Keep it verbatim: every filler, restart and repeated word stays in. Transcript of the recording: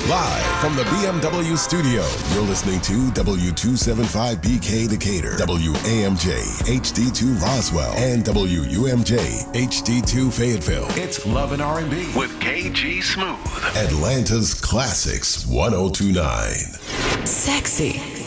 Live from the B M W studio, you're listening to W two seventy-five B K Decatur, W A M J H D two Roswell, and W U M J H D two Fayetteville. It's Love and R and B with K G Smooth. Atlanta's Classics one oh two point nine. Sexy.